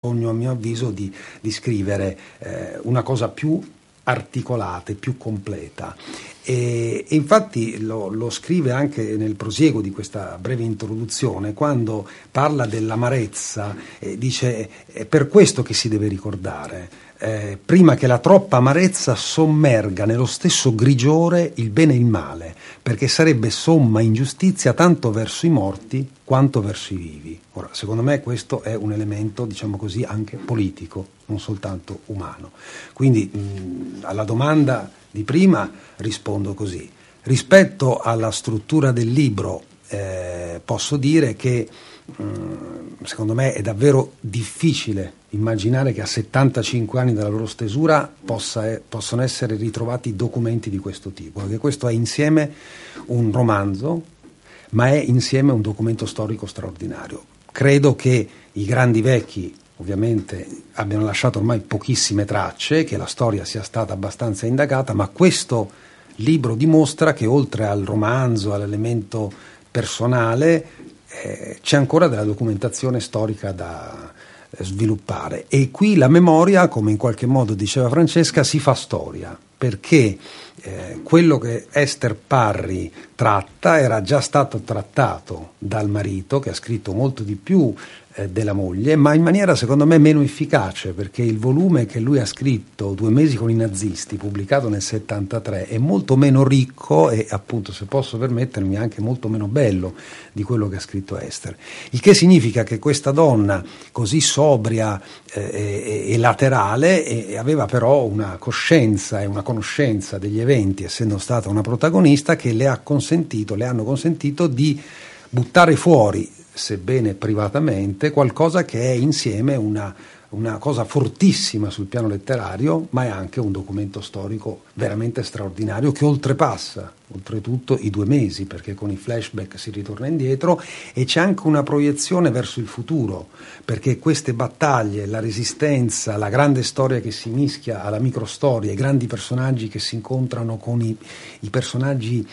a mio avviso di scrivere una cosa più articolata e più completa, e infatti lo scrive anche nel prosieguo di questa breve introduzione, quando parla dell'amarezza, dice: è per questo che si deve ricordare, prima che la troppa amarezza sommerga nello stesso grigiore il bene e il male, perché sarebbe somma ingiustizia tanto verso i morti quanto verso i vivi. Ora, secondo me questo è un elemento, diciamo così, anche politico, non soltanto umano. Quindi alla domanda di prima rispondo così. Rispetto alla struttura del libro, posso dire che secondo me è davvero difficile immaginare che a 75 anni dalla loro stesura possono essere ritrovati documenti di questo tipo, perché questo è insieme un romanzo, ma è insieme un documento storico straordinario. Credo che i grandi vecchi ovviamente abbiano lasciato ormai pochissime tracce, che la storia sia stata abbastanza indagata, ma questo libro dimostra che oltre al romanzo, all'elemento personale, c'è ancora della documentazione storica da sviluppare, e qui la memoria, come in qualche modo diceva Francesca, si fa storia, perché quello che Ester Parry tratta era già stato trattato dal marito, che ha scritto molto di più della moglie, ma in maniera secondo me meno efficace, perché il volume che lui ha scritto, 2 mesi con i nazisti, pubblicato nel 73, è molto meno ricco e, appunto, se posso permettermi, anche molto meno bello di quello che ha scritto Ester. Il che significa che questa donna così sobria e laterale aveva però una coscienza e una conoscenza degli eventi, essendo stata una protagonista, che le hanno consentito di buttare fuori, sebbene privatamente, qualcosa che è insieme una cosa fortissima sul piano letterario, ma è anche un documento storico veramente straordinario, che oltrepassa oltretutto i 2 mesi, perché con i flashback si ritorna indietro, e c'è anche una proiezione verso il futuro, perché queste battaglie, la resistenza, la grande storia che si mischia alla microstoria, i grandi personaggi che si incontrano con i personaggi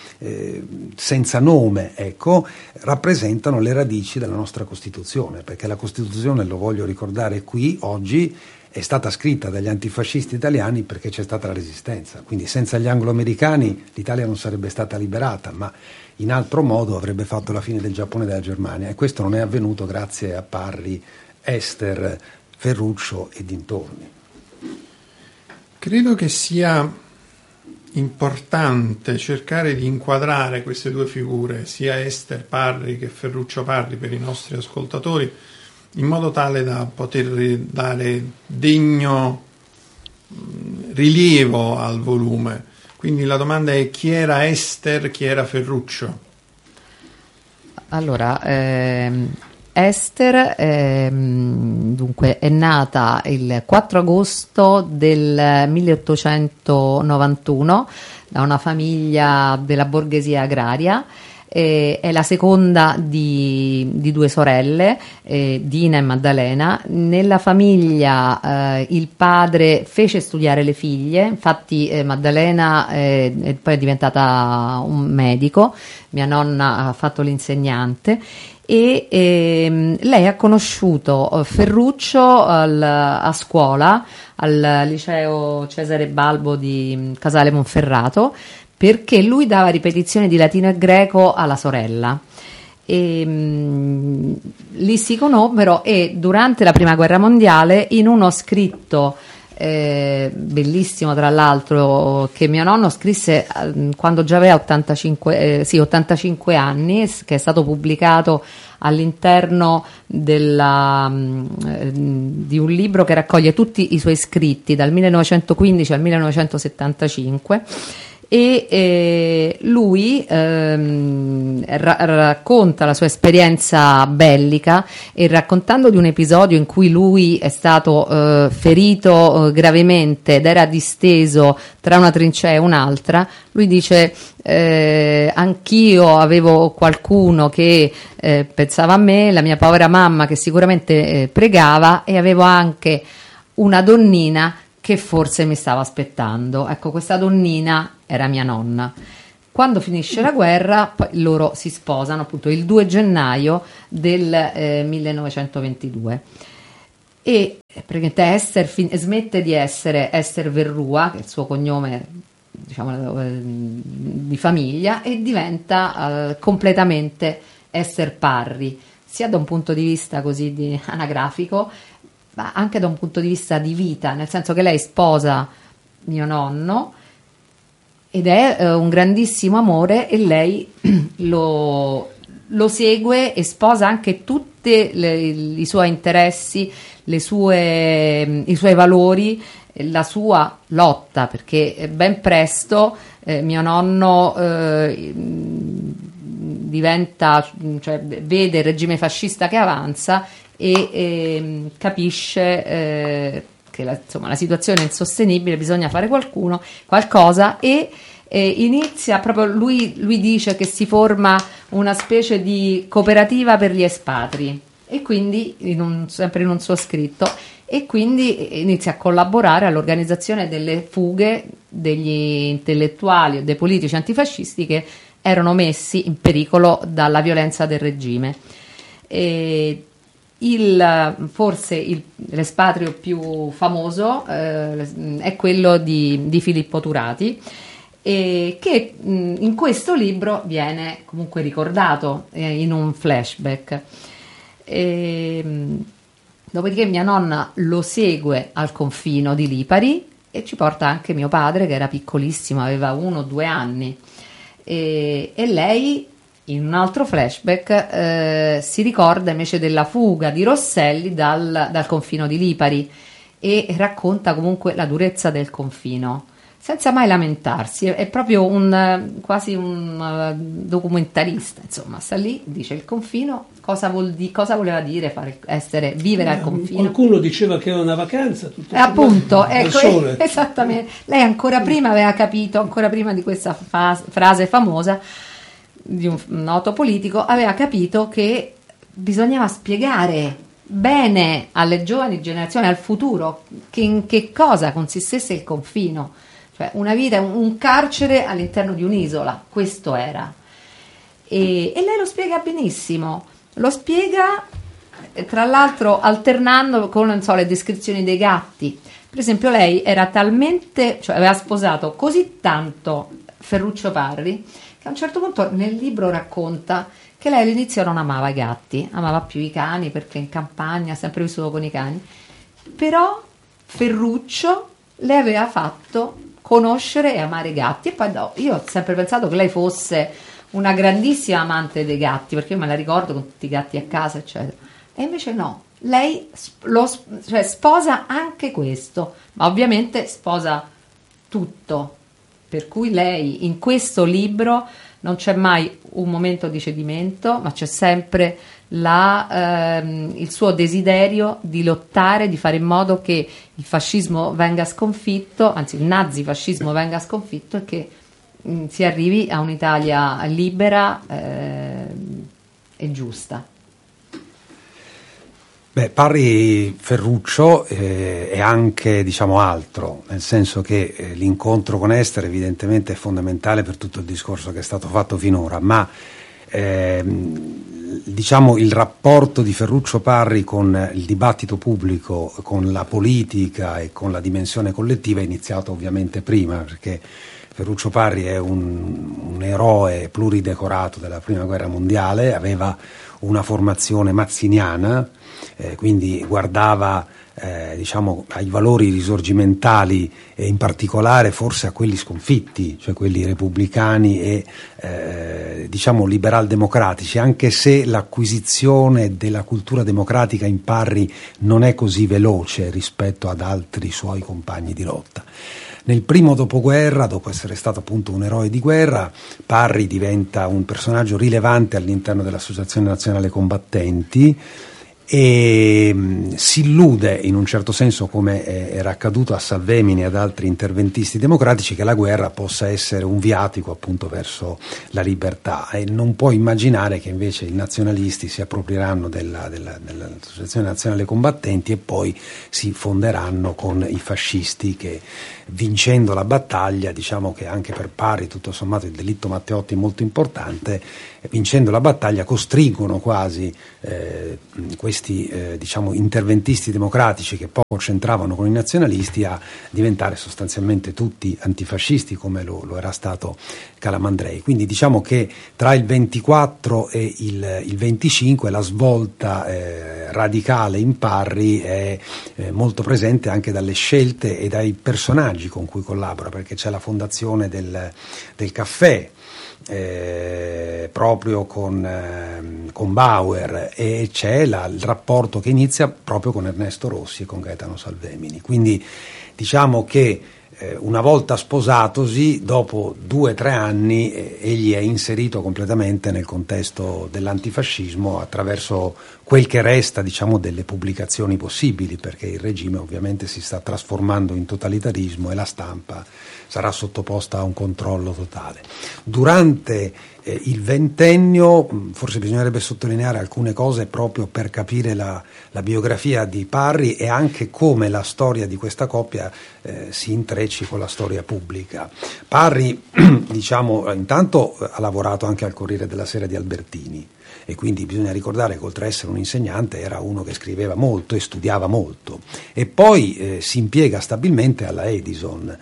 senza nome, ecco, rappresentano le radici della nostra Costituzione, perché la Costituzione, lo voglio ricordare qui oggi, è stata scritta dagli antifascisti italiani perché c'è stata la resistenza. Quindi senza gli anglo-americani l'Italia non sarebbe stata liberata, ma in altro modo avrebbe fatto la fine del Giappone e della Germania, e questo non è avvenuto grazie a Parry, Ester, Ferruccio e dintorni. Credo che sia importante cercare di inquadrare queste 2 figure, sia Ester Parry che Ferruccio Parry, per i nostri ascoltatori, in modo tale da poter dare degno rilievo al volume. Quindi la domanda è: chi era Ester, chi era Ferruccio? Allora, Ester dunque è nata il 4 agosto del 1891 da una famiglia della borghesia agraria. È la seconda di 2 sorelle, Dina e Maddalena. Nella famiglia il padre fece studiare le figlie, infatti Maddalena poi è diventata un medico, mia nonna ha fatto l'insegnante, e lei ha conosciuto Ferruccio a scuola al liceo Cesare Balbo di Casale Monferrato, perché lui dava ripetizioni di latino e greco alla sorella. Lì si conobbero, e durante la prima guerra mondiale, in uno scritto bellissimo tra l'altro, che mio nonno scrisse quando già aveva 85 anni, che è stato pubblicato all'interno di un libro che raccoglie tutti i suoi scritti dal 1915 al 1975, e lui racconta la sua esperienza bellica, e raccontando di un episodio in cui lui è stato ferito gravemente ed era disteso tra una trincea e un'altra, lui dice: anch'io avevo qualcuno che pensava a me, la mia povera mamma che sicuramente pregava, e avevo anche una donnina che forse mi stava aspettando. Ecco, questa donnina era mia nonna. Quando finisce la guerra, poi loro si sposano appunto il 2 gennaio del 1922. e praticamente smette di essere Ester Verrua, che è il suo cognome, diciamo, di famiglia, e diventa completamente Ester Parri, sia da un punto di vista così anagrafico, ma anche da un punto di vista di vita, nel senso che lei sposa mio nonno ed è un grandissimo amore, e lei lo segue e sposa anche tutti i suoi interessi, i suoi valori, la sua lotta, perché ben presto mio nonno vede il regime fascista che avanza e capisce che la situazione è insostenibile, bisogna fare qualcosa, e inizia proprio, lui dice che si forma una specie di cooperativa per gli espatri, e quindi sempre in un suo scritto, e quindi inizia a collaborare all'organizzazione delle fughe degli intellettuali o dei politici antifascisti che erano messi in pericolo dalla violenza del regime. Forse l'espatrio più famoso è quello di Filippo Turati, che in questo libro viene comunque ricordato in un flashback. Dopodiché mia nonna lo segue al confino di Lipari e ci porta anche mio padre, che era piccolissimo, aveva 1 o 2 anni, e lei in un altro flashback si ricorda invece della fuga di Rosselli dal confino di Lipari, e racconta comunque la durezza del confino senza mai lamentarsi. È proprio quasi un documentarista, insomma, sta lì, dice il confino, cosa voleva dire vivere al confino. Qualcuno diceva che era una vacanza, tutto appunto, ecco, esattamente. Lei ancora prima aveva capito, ancora prima di questa frase famosa di un noto politico, aveva capito che bisognava spiegare bene alle giovani generazioni, al futuro, in che cosa consistesse il confino, cioè una vita, un carcere all'interno di un'isola, questo era. E lei lo spiega benissimo, lo spiega tra l'altro alternando con, non so, le descrizioni dei gatti. Per esempio, lei era aveva sposato così tanto Ferruccio Parri che a un certo punto nel libro racconta che lei all'inizio non amava i gatti, amava più i cani, perché in campagna ha sempre vissuto con i cani, però Ferruccio le aveva fatto conoscere e amare i gatti. E poi io ho sempre pensato che lei fosse una grandissima amante dei gatti, perché io me la ricordo con tutti i gatti a casa, eccetera, e invece no, lei sposa anche questo, ma ovviamente sposa tutto, per cui lei in questo libro non c'è mai un momento di cedimento, ma c'è sempre il suo desiderio di lottare, di fare in modo che il fascismo venga sconfitto, anzi il nazifascismo venga sconfitto, e che si arrivi a un'Italia libera e giusta. Parri Ferruccio è anche, diciamo, altro, nel senso che l'incontro con Ester evidentemente è fondamentale per tutto il discorso che è stato fatto finora, ma diciamo il rapporto di Ferruccio Parri con il dibattito pubblico, con la politica e con la dimensione collettiva è iniziato ovviamente prima, perché Ferruccio Parri è un eroe pluridecorato della Prima Guerra Mondiale, aveva una formazione mazziniana, quindi guardava diciamo ai valori risorgimentali e in particolare forse a quelli sconfitti, cioè quelli repubblicani e diciamo liberal-democratici, anche se l'acquisizione della cultura democratica in Parri non è così veloce rispetto ad altri suoi compagni di lotta. Nel primo dopoguerra, dopo essere stato appunto un eroe di guerra, Parri diventa un personaggio rilevante all'interno dell'Associazione Nazionale Combattenti e si illude in un certo senso, come era accaduto a Salvemini e ad altri interventisti democratici, che la guerra possa essere un viatico appunto verso la libertà, e non può immaginare che invece i nazionalisti si approprieranno dell'Associazione Nazionale Combattenti e poi si fonderanno con i fascisti che, vincendo la battaglia, diciamo che anche per Parri tutto sommato il delitto Matteotti è molto importante, vincendo la battaglia, costringono quasi questi diciamo interventisti democratici che poco c'entravano con i nazionalisti a diventare sostanzialmente tutti antifascisti, come lo era stato Calamandrei. Quindi diciamo che tra il 24 e il 25 la svolta radicale in Parri è molto presente anche dalle scelte e dai personaggi con cui collabora, perché c'è la fondazione del Caffè, proprio con Bauer, e c'è il rapporto che inizia proprio con Ernesto Rossi e con Gaetano Salvemini. Quindi diciamo che una volta sposatosi, dopo 2 o 3 anni, egli è inserito completamente nel contesto dell'antifascismo attraverso quel che resta, diciamo, delle pubblicazioni possibili, perché il regime ovviamente si sta trasformando in totalitarismo e la stampa sarà sottoposta a un controllo totale. Durante il ventennio forse bisognerebbe sottolineare alcune cose proprio per capire la biografia di Parri e anche come la storia di questa coppia si intrecci con la storia pubblica. Parri, diciamo, intanto ha lavorato anche al Corriere della Sera di Albertini, e quindi bisogna ricordare che oltre a essere un insegnante era uno che scriveva molto e studiava molto, e poi si impiega stabilmente alla Edison,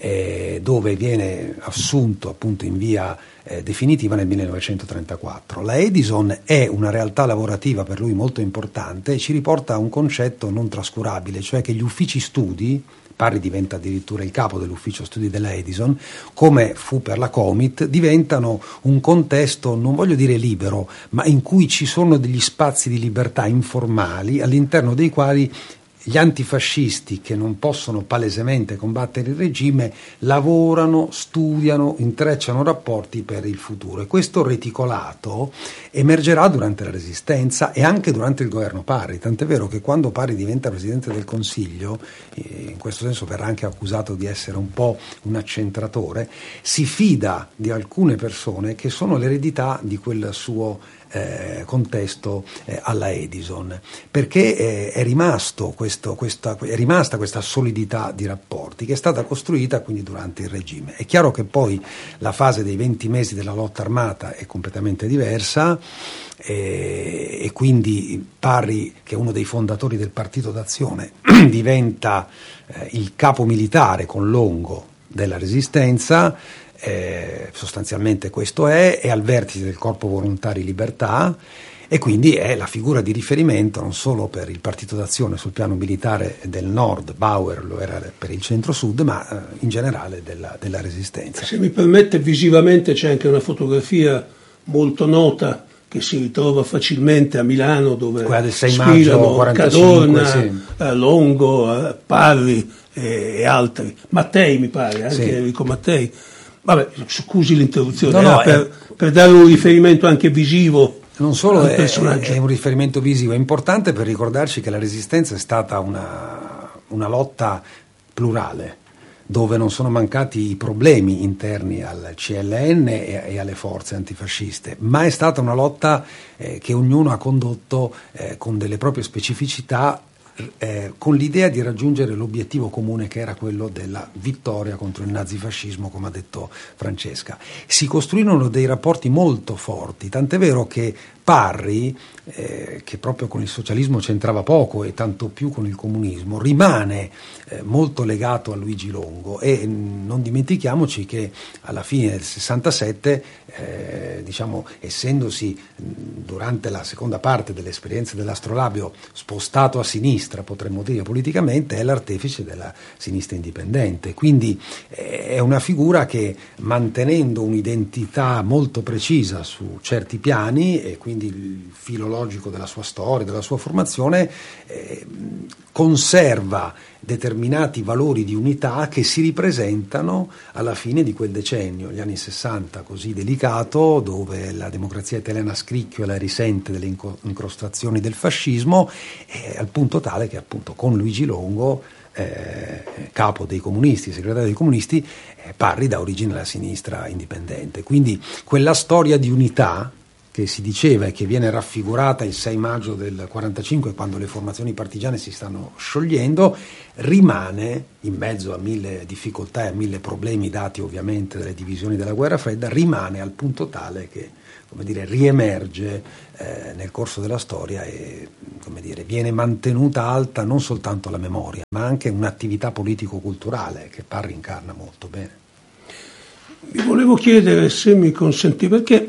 dove viene assunto appunto in via definitiva nel 1934. La Edison è una realtà lavorativa per lui molto importante e ci riporta a un concetto non trascurabile, cioè che gli uffici studi, Parri diventa addirittura il capo dell'ufficio studi della Edison, come fu per la Comit, diventano un contesto, non voglio dire libero, ma in cui ci sono degli spazi di libertà informali all'interno dei quali gli antifascisti, che non possono palesemente combattere il regime, lavorano, studiano, intrecciano rapporti per il futuro, e questo reticolato emergerà durante la Resistenza e anche durante il governo Parri, tant'è vero che quando Parri diventa Presidente del Consiglio, in questo senso verrà anche accusato di essere un po' un accentratore, si fida di alcune persone che sono l'eredità di quel suo contesto alla Edison, perché è rimasta questa solidità di rapporti che è stata costruita quindi durante il regime. È chiaro che poi la fase dei 20 mesi della lotta armata è completamente diversa, e quindi Parri, che è uno dei fondatori del Partito d'Azione, diventa il capo militare con Longo della Resistenza. Sostanzialmente questo è al vertice del Corpo Volontari Libertà, e quindi è la figura di riferimento non solo per il Partito d'Azione sul piano militare del nord, Bauer lo era per il centro-sud, ma in generale della Resistenza. Se mi permette, visivamente c'è anche una fotografia molto nota che si ritrova facilmente a Milano, dove quella del 6 sfilano maggio 45, Cadorna, sì. Longo, Parri e altri, Mattei mi pare, anche sì. Enrico Mattei. Vabbè, scusi l'interruzione, no, per dare un riferimento anche visivo. Non solo è un riferimento visivo, è importante per ricordarci che la Resistenza è stata una lotta plurale, dove non sono mancati i problemi interni al CLN e alle forze antifasciste, ma è stata una lotta che ognuno ha condotto con delle proprie specificità, con l'idea di raggiungere l'obiettivo comune, che era quello della vittoria contro il nazifascismo, come ha detto Francesca. Si costruirono dei rapporti molto forti, tant'è vero che Parri, che proprio con il socialismo c'entrava poco e tanto più con il comunismo, rimane molto legato a Luigi Longo, e non dimentichiamoci che alla fine del 67, diciamo, essendosi durante la seconda parte dell'esperienza dell'astrolabio spostato a sinistra, potremmo dire politicamente, è l'artefice della sinistra indipendente. Quindi è una figura che, mantenendo un'identità molto precisa su certi piani, e quindi il filo logico della sua storia, della sua formazione, conserva determinati valori di unità che si ripresentano alla fine di quel decennio, gli anni 60, così delicato, dove la democrazia italiana scricchiola e risente delle incrostazioni del fascismo, al punto tale che appunto con Luigi Longo, capo dei comunisti, segretario dei comunisti, Parri dà origine alla sinistra indipendente. Quindi quella storia di unità che si diceva e che viene raffigurata il 6 maggio del 45, quando le formazioni partigiane si stanno sciogliendo, rimane, in mezzo a mille difficoltà e a mille problemi dati ovviamente dalle divisioni della guerra fredda, rimane al punto tale che, come dire, riemerge nel corso della storia e, come dire, viene mantenuta alta non soltanto la memoria, ma anche un'attività politico-culturale che Parri incarna molto bene. Vi volevo chiedere, se mi consentì, perché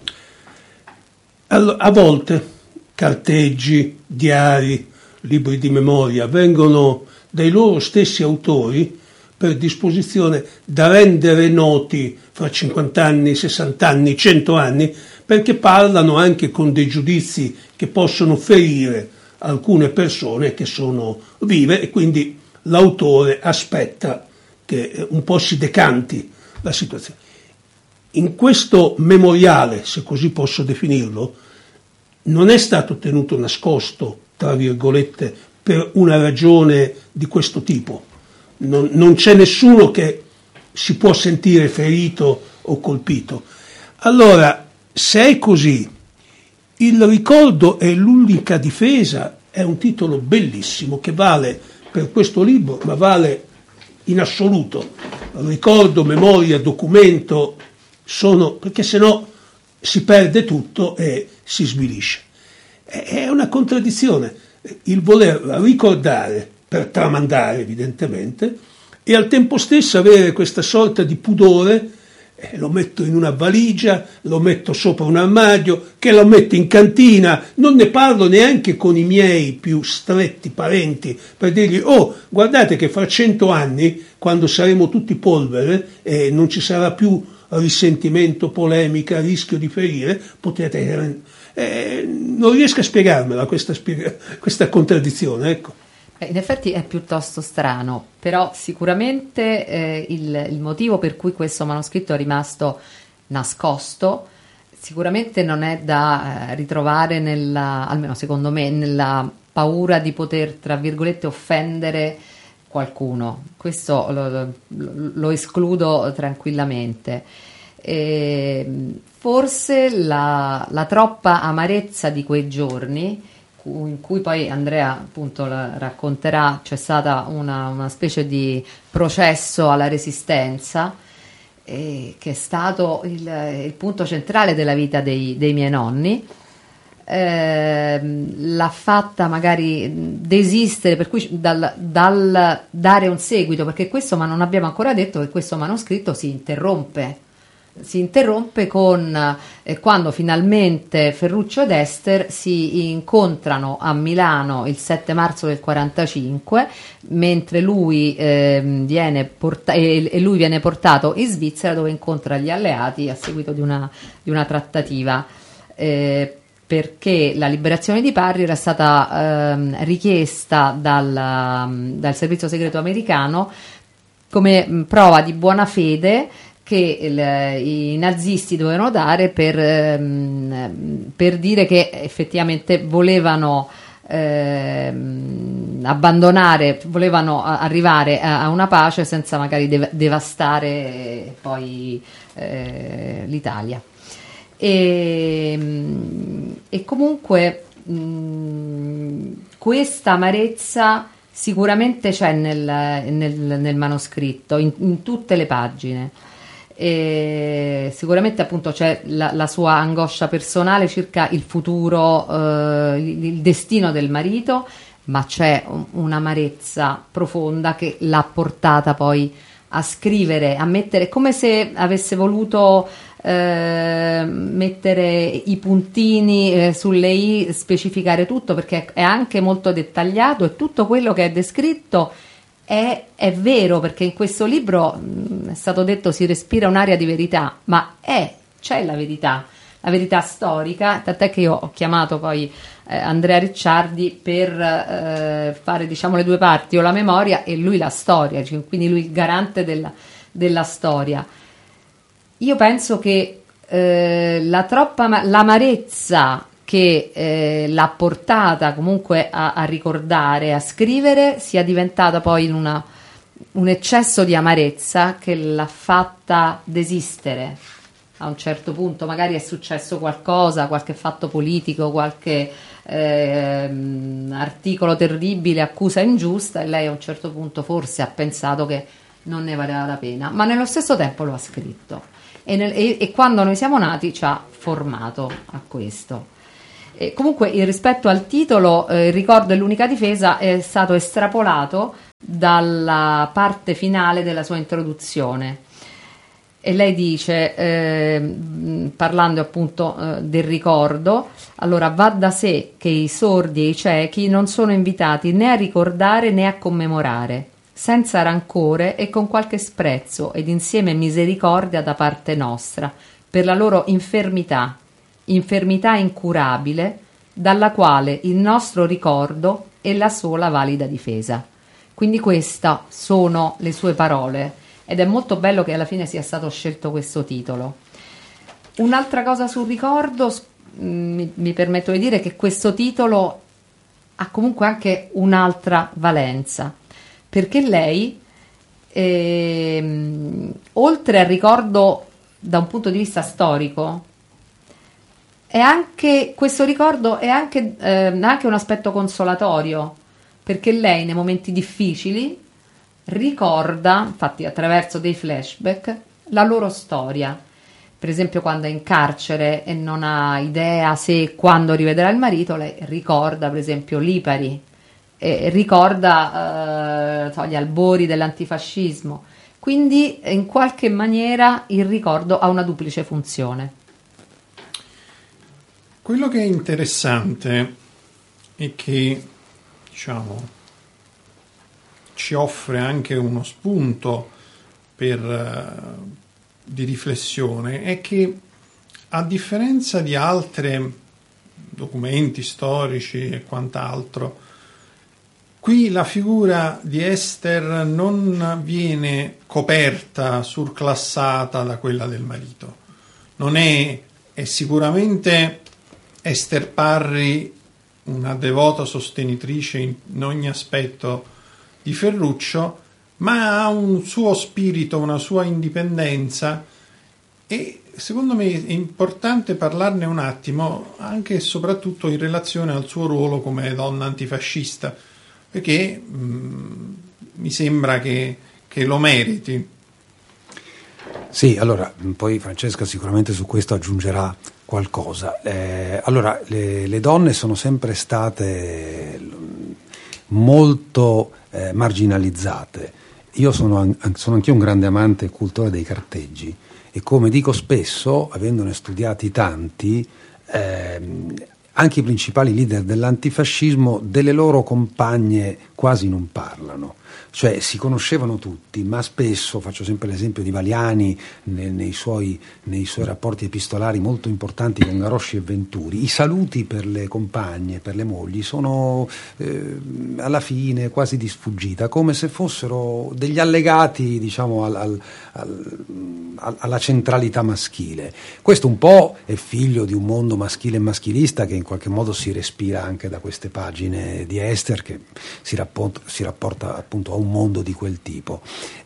a volte carteggi, diari, libri di memoria vengono dai loro stessi autori per disposizione da rendere noti fra 50 anni, 60 anni, 100 anni, perché parlano anche con dei giudizi che possono ferire alcune persone che sono vive, e quindi l'autore aspetta che un po' si decanti la situazione. In questo memoriale, se così posso definirlo, non è stato tenuto nascosto, tra virgolette, per una ragione di questo tipo. Non c'è nessuno che si può sentire ferito o colpito. Allora, se è così, il ricordo è l'unica difesa è un titolo bellissimo che vale per questo libro, ma vale in assoluto. Ricordo, memoria, documento perché sennò si perde tutto e si svilisce. È una contraddizione il voler ricordare per tramandare, evidentemente, e al tempo stesso avere questa sorta di pudore. Lo metto in una valigia, lo metto sopra un armadio, che lo metto in cantina, non ne parlo neanche con i miei più stretti parenti per dirgli: oh, guardate che fra 100 anni, quando saremo tutti polvere e non ci sarà più risentimento, polemica, rischio di ferire, potete... non riesco a spiegarmela questa contraddizione, ecco. In effetti è piuttosto strano, però sicuramente il motivo per cui questo manoscritto è rimasto nascosto sicuramente non è da ritrovare almeno secondo me, nella paura di poter, tra virgolette, offendere qualcuno. Questo lo escludo tranquillamente. Forse la troppa amarezza di quei giorni, in cui poi Andrea appunto racconterà, c'è stata una specie di processo alla resistenza, che è stato il punto centrale della vita dei miei nonni, l'ha fatta magari desistere, per cui dal dare un seguito, perché questo, ma non abbiamo ancora detto che questo manoscritto si interrompe con quando finalmente Ferruccio ed Ester si incontrano a Milano il 7 marzo del 45, mentre lui viene portato in Svizzera, dove incontra gli alleati a seguito di una trattativa, perché la liberazione di Parri era stata richiesta dal servizio segreto americano come prova di buona fede che i nazisti dovevano dare per dire che effettivamente volevano volevano arrivare a una pace senza magari devastare poi l'Italia. E comunque questa amarezza sicuramente c'è nel manoscritto, in tutte le pagine. E sicuramente appunto c'è la sua angoscia personale circa il futuro, il destino del marito, ma c'è un'amarezza profonda che l'ha portata poi a scrivere, a mettere, come se avesse voluto mettere i puntini sulle i, specificare tutto, perché è anche molto dettagliato e tutto quello che è descritto è vero, perché in questo libro è stato detto si respira un'aria di verità, ma c'è la verità storica, tant'è che io ho chiamato poi Andrea Ricciardi per fare, diciamo, le due parti, o la memoria e lui la storia, cioè, quindi lui il garante della storia. Io penso che l'amarezza che l'ha portata comunque a ricordare, a scrivere, sia diventata poi un eccesso di amarezza che l'ha fatta desistere. a un certo punto magari è successo qualcosa, qualche fatto politico, qualche articolo terribile, accusa ingiusta, e lei a un certo punto forse ha pensato che non ne valeva la pena, ma nello stesso tempo lo ha scritto e quando noi siamo nati ci ha formato a questo. E comunque, rispetto al titolo, il ricordo è l'unica difesa è stato estrapolato dalla parte finale della sua introduzione. E lei dice, parlando appunto del ricordo, allora va da sé che i sordi e i ciechi non sono invitati né a ricordare né a commemorare, senza rancore e con qualche sprezzo ed insieme misericordia da parte nostra, per la loro infermità incurabile, dalla quale il nostro ricordo è la sola valida difesa. Quindi queste sono le sue parole. Ed è molto bello che alla fine sia stato scelto questo titolo. Un'altra cosa sul ricordo, mi permetto di dire che questo titolo ha comunque anche un'altra valenza, perché lei, oltre al ricordo da un punto di vista storico, questo ricordo è anche un aspetto consolatorio, perché lei nei momenti difficili ricorda, infatti attraverso dei flashback, la loro storia. Per esempio, quando è in carcere e non ha idea se e quando rivedrà il marito, lei ricorda per esempio Lipari, e ricorda gli albori dell'antifascismo. Quindi in qualche maniera il ricordo ha una duplice funzione. Quello che è interessante è che, diciamo, ci offre anche uno spunto di riflessione, è che a differenza di altri documenti storici e quant'altro, qui la figura di Ester non viene coperta, surclassata da quella del marito. Non è sicuramente Ester Parry una devota sostenitrice in ogni aspetto di Ferruccio, ma ha un suo spirito, una sua indipendenza, e secondo me è importante parlarne un attimo anche e soprattutto in relazione al suo ruolo come donna antifascista, perché mi sembra che lo meriti. Sì, allora, poi Francesca sicuramente su questo aggiungerà qualcosa. Allora, le donne sono sempre state molto marginalizzate. Io sono anch'io un grande amante e cultore dei carteggi, e come dico spesso, avendone studiati tanti, anche i principali leader dell'antifascismo delle loro compagne quasi non parlano. Cioè si conoscevano tutti, ma spesso, faccio sempre l'esempio di Valiani nei suoi rapporti epistolari molto importanti con Garosci e Venturi, i saluti per le compagne, per le mogli sono alla fine quasi di sfuggita, come se fossero degli allegati, diciamo, alla centralità maschile. Questo un po' è figlio di un mondo maschile e maschilista che in qualche modo si respira anche da queste pagine di Ester, che si rapporta appunto a un mondo di quel tipo.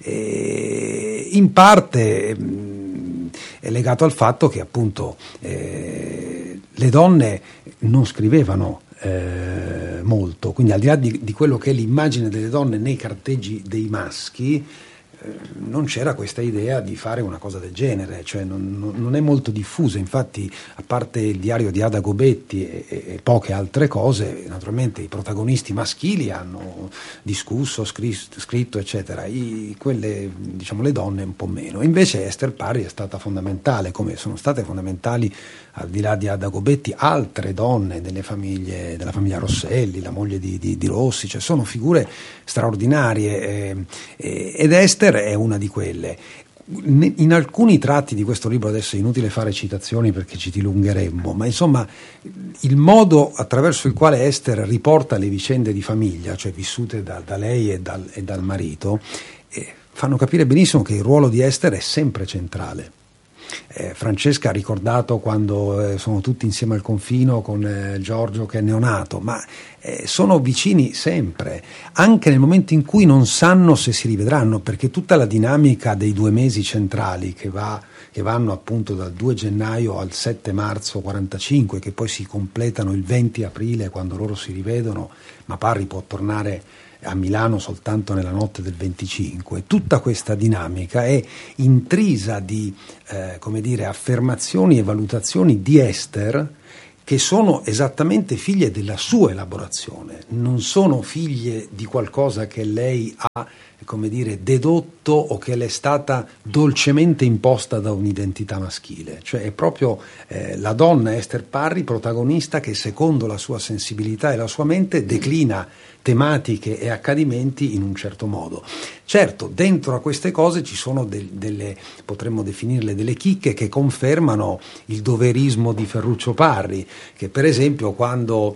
In parte è legato al fatto che appunto le donne non scrivevano molto, quindi al di là di quello che è l'immagine delle donne nei carteggi dei maschi, non c'era questa idea di fare una cosa del genere, cioè non è molto diffusa. Infatti, a parte il diario di Ada Gobetti e poche altre cose, naturalmente i protagonisti maschili hanno discusso, scritto eccetera, quelle, diciamo, le donne un po' meno. Invece Ester Parry è stata fondamentale, come sono state fondamentali, al di là di Ada Gobetti, altre donne della famiglia Rosselli, la moglie di Rossi, cioè sono figure straordinarie, ed Ester è una di quelle. In alcuni tratti di questo libro, adesso è inutile fare citazioni perché ci dilungheremmo, ma insomma il modo attraverso il quale Ester riporta le vicende di famiglia, cioè vissute da lei e dal marito, fanno capire benissimo che il ruolo di Ester è sempre centrale. Francesca ha ricordato quando sono tutti insieme al confino con Giorgio che è neonato, ma sono vicini sempre, anche nel momento in cui non sanno se si rivedranno, perché tutta la dinamica dei 2 mesi centrali che vanno appunto dal 2 gennaio al 7 marzo 45, che poi si completano il 20 aprile quando loro si rivedono, ma Parri può tornare a Milano soltanto nella notte del 25. Tutta questa dinamica è intrisa di affermazioni e valutazioni di Ester che sono esattamente figlie della sua elaborazione, non sono figlie di qualcosa che lei ha dedotto o che le è stata dolcemente imposta da un'identità maschile. Cioè è proprio la donna Ester Parri, protagonista, che secondo la sua sensibilità e la sua mente declina tematiche e accadimenti in un certo modo. Certo, dentro a queste cose ci sono delle, potremmo definirle delle chicche che confermano il doverismo di Ferruccio Parri, che per esempio quando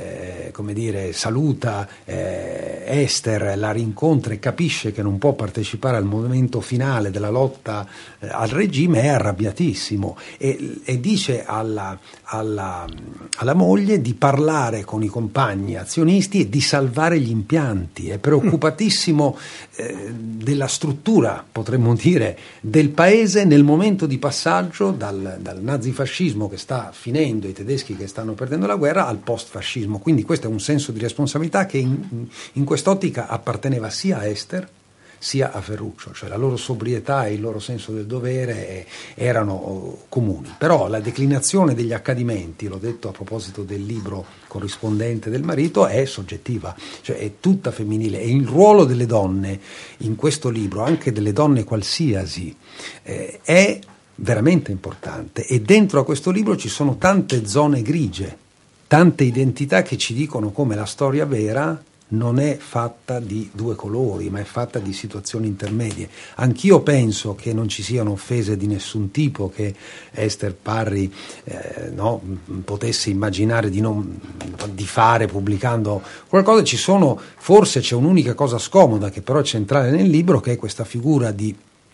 saluta Ester, la rincontra e capisce che non può partecipare al momento finale della lotta al regime, è arrabbiatissimo e dice alla moglie di parlare con i compagni azionisti e di salvare gli impianti. È preoccupatissimo della struttura, potremmo dire, del paese nel momento di passaggio dal nazifascismo che sta finendo, i tedeschi che stanno perdendo la guerra, al post-fascismo. Quindi questo è un senso di responsabilità che in quest'ottica apparteneva sia a Ester sia a Ferruccio, cioè la loro sobrietà e il loro senso del dovere erano comuni. Però la declinazione degli accadimenti, l'ho detto a proposito del libro corrispondente del marito, è soggettiva, cioè è tutta femminile, e il ruolo delle donne in questo libro, anche delle donne qualsiasi, è veramente importante, e dentro a questo libro ci sono tante zone grigie, tante identità che ci dicono come la storia vera non è fatta di 2 colori, ma è fatta di situazioni intermedie. Anch'io penso che non ci siano offese di nessun tipo, che Ester Parri potesse immaginare di fare pubblicando qualcosa. Forse c'è un'unica cosa scomoda che però è centrale nel libro, che è questa figura di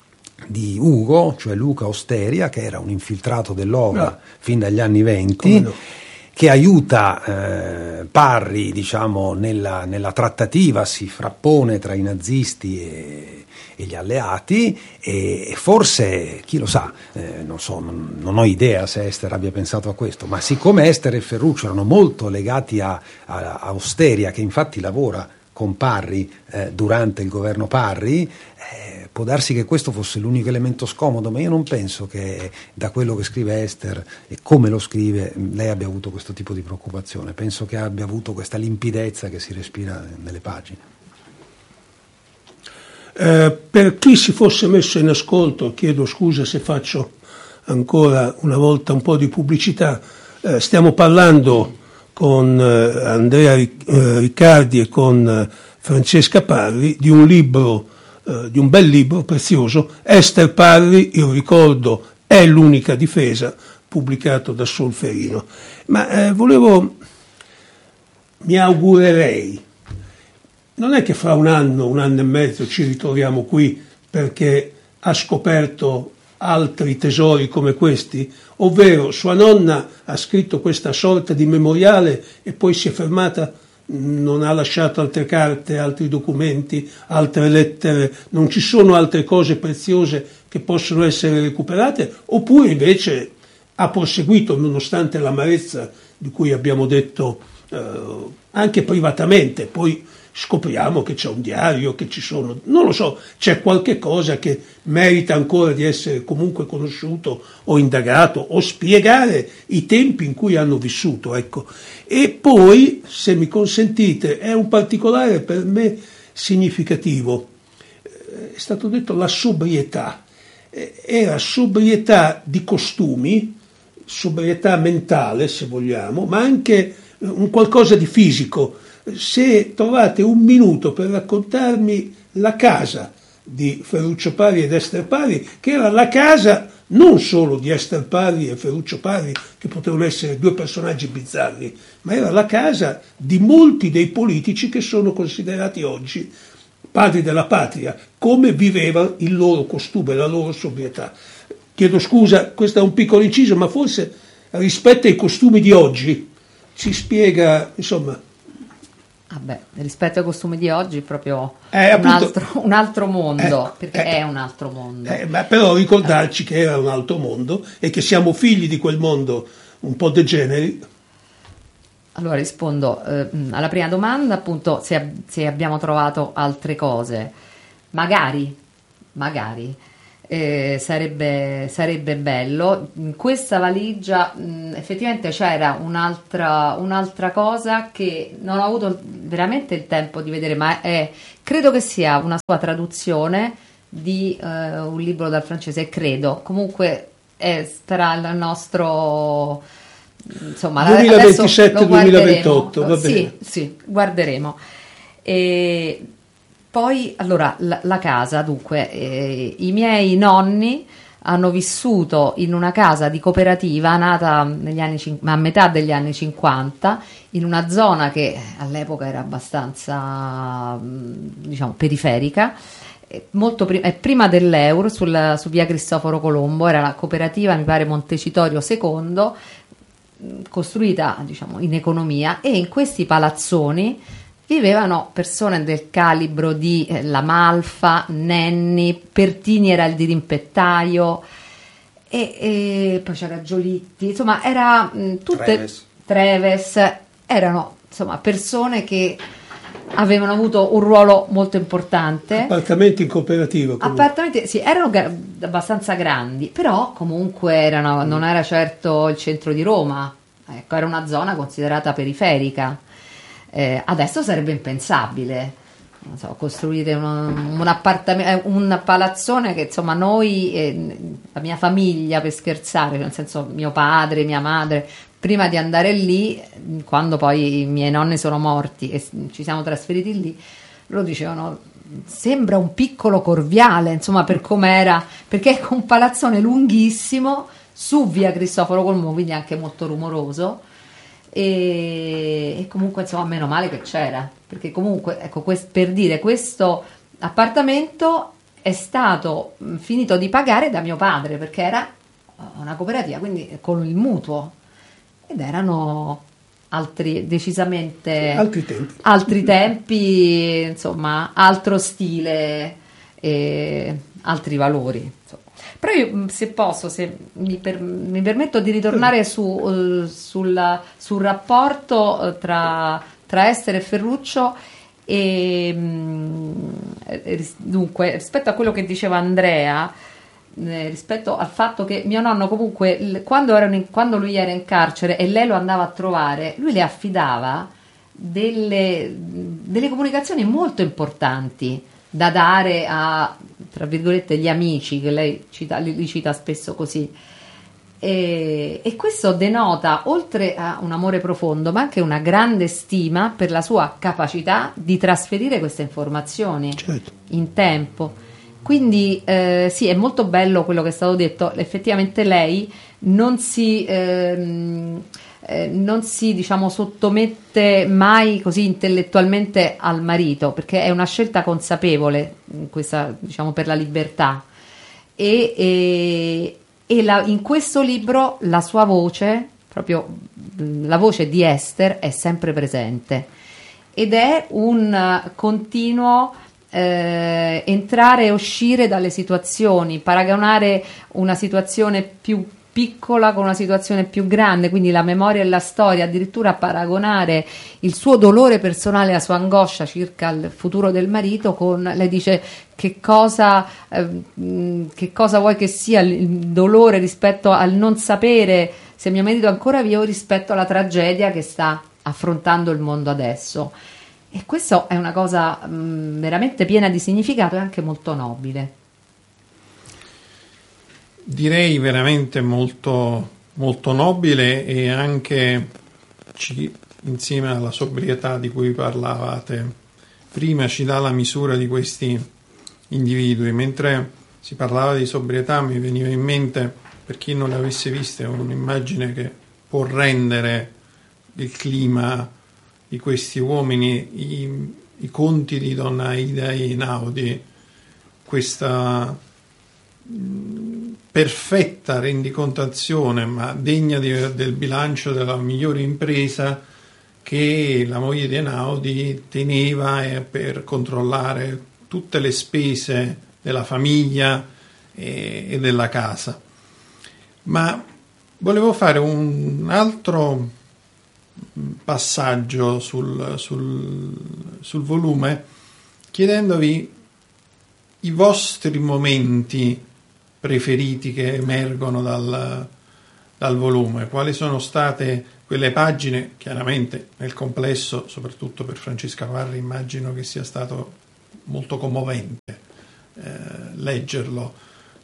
Ugo, cioè Luca Osteria, che era un infiltrato dell'OVA fin dagli anni 20, che aiuta Parri, nella trattativa, si frappone tra i nazisti e gli alleati, e forse, chi lo sa, non ho idea se Ester abbia pensato a questo, ma siccome Ester e Ferruccio erano molto legati a Osteria, che infatti lavora con Parri durante il governo Parri, può darsi che questo fosse l'unico elemento scomodo, ma io non penso che da quello che scrive Ester e come lo scrive lei abbia avuto questo tipo di preoccupazione. Penso che abbia avuto questa limpidezza che si respira nelle pagine. Per chi si fosse messo in ascolto, chiedo scusa se faccio ancora una volta un po' di pubblicità, stiamo parlando con Andrea Riccardi e con Francesca Parri di un libro, di un bel libro prezioso, Ester Parri, io ricordo, è l'unica difesa, pubblicato da Solferino. Ma mi augurerei, non è che fra un anno e mezzo ci ritroviamo qui perché ha scoperto altri tesori come questi, ovvero sua nonna ha scritto questa sorta di memoriale e poi si è fermata, non ha lasciato altre carte, altri documenti, altre lettere, non ci sono altre cose preziose che possono essere recuperate, oppure invece ha proseguito nonostante l'amarezza di cui abbiamo detto anche privatamente. Poi scopriamo che c'è un diario, che ci sono, non lo so, c'è qualche cosa che merita ancora di essere comunque conosciuto o indagato o spiegare i tempi in cui hanno vissuto, ecco. E poi, se mi consentite, è un particolare per me significativo, è stato detto la sobrietà, era sobrietà di costumi, sobrietà mentale se vogliamo, ma anche un qualcosa di fisico. Se trovate un minuto per raccontarmi la casa di Ferruccio Parri ed Ester Parri, che era la casa non solo di Ester Parri e Ferruccio Parri, che potevano essere 2 personaggi bizzarri, ma era la casa di molti dei politici che sono considerati oggi padri della patria, come viveva il loro costume, la loro sobrietà. chiedo scusa, questo è un piccolo inciso, ma forse rispetto ai costumi di oggi ci spiega, insomma. Vabbè, rispetto ai costumi di oggi è proprio appunto, un altro mondo, perché è un altro mondo. Ma però ricordarci che era un altro mondo e che siamo figli di quel mondo un po' degeneri. Allora rispondo alla prima domanda, appunto, se abbiamo trovato altre cose. Magari sarebbe bello. In questa valigia effettivamente c'era un'altra cosa che non ho avuto veramente il tempo di vedere, ma credo che sia una sua traduzione di un libro dal francese, credo. Comunque sarà il nostro, insomma, 2027-2028, va bene. Sì, guarderemo. E poi, allora, la casa, dunque, i miei nonni hanno vissuto in una casa di cooperativa nata a metà degli anni 50, in una zona che all'epoca era abbastanza, diciamo, periferica, molto prima dell'euro, su via Cristoforo Colombo. Era la cooperativa, mi pare, Montecitorio II, costruita, diciamo, in economia, e in questi palazzoni vivevano persone del calibro di La Malfa, Nenni, Pertini era il dirimpettaio, e poi c'era Giolitti, insomma era tutte Treves, erano insomma persone che avevano avuto un ruolo molto importante. Appartamenti in cooperativa. Appartamenti, sì, erano abbastanza grandi, però comunque non era certo il centro di Roma, ecco, era una zona considerata periferica. Adesso sarebbe impensabile, non so, costruire un appartamento, un palazzone che insomma noi, la mia famiglia, per scherzare, nel senso mio padre, mia madre, prima di andare lì, quando poi i miei nonni sono morti e ci siamo trasferiti lì, loro dicevano sembra un piccolo Corviale, insomma, per com'era, perché è un palazzone lunghissimo su via Cristoforo Colombo, quindi anche molto rumoroso. E comunque insomma meno male che c'era, perché comunque ecco, per dire, questo appartamento è stato finito di pagare da mio padre perché era una cooperativa, quindi con il mutuo, ed erano decisamente altri tempi, insomma, altro stile e altri valori, insomma. Però io, se mi permetto di ritornare sul rapporto tra Ester e Ferruccio, e dunque rispetto a quello che diceva Andrea, rispetto al fatto che mio nonno comunque quando lui era in carcere e lei lo andava a trovare, lui le affidava delle comunicazioni molto importanti da dare a, tra virgolette, gli amici, che lei li cita spesso così, e questo denota, oltre a un amore profondo, ma anche una grande stima per la sua capacità di trasferire queste informazioni, certo, in tempo. Quindi sì, è molto bello quello che è stato detto. Effettivamente lei non si diciamo sottomette mai così intellettualmente al marito, perché è una scelta consapevole, questa, diciamo, per la libertà, e in questo libro la sua voce, proprio la voce di Ester, è sempre presente, ed è un continuo entrare e uscire dalle situazioni, paragonare una situazione più piccola con una situazione più grande, quindi la memoria e la storia, addirittura paragonare il suo dolore personale, la sua angoscia circa il futuro del marito con, lei dice, che cosa vuoi che sia il dolore rispetto al non sapere se mio marito è ancora vivo, rispetto alla tragedia che sta affrontando il mondo adesso. E questo è una cosa veramente piena di significato e anche molto nobile. Direi veramente molto, molto nobile, e anche insieme alla sobrietà di cui parlavate prima ci dà la misura di questi individui. Mentre si parlava di sobrietà mi veniva in mente, per chi non le avesse viste, un'immagine che può rendere il clima di questi uomini, i conti di Donna Aida Einaudi, questa perfetta rendicontazione, ma degna del bilancio della migliore impresa che la moglie di Einaudi teneva per controllare tutte le spese della famiglia e della casa. Ma volevo fare un altro passaggio sul volume, chiedendovi i vostri momenti preferiti che emergono dal volume. Quali sono state quelle pagine? Chiaramente nel complesso, soprattutto per Francesca Parri, immagino che sia stato molto commovente leggerlo,